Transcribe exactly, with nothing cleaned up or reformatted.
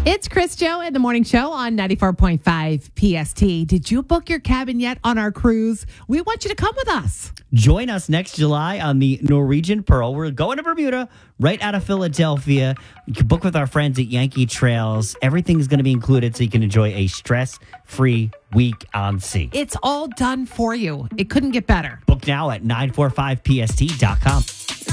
It's Chris Joe in the morning show on ninety-four point five P S T. Did you book your cabin yet on our cruise? We want you to come with us. Join us next July on the Norwegian Pearl. We're going to Bermuda, right out of Philadelphia. You can book with our friends at Yankee Trails. Everything's going to be included so you can enjoy a stress-free week on sea. It's all done for you. It couldn't get better. Book now at nine four five P S T dot com.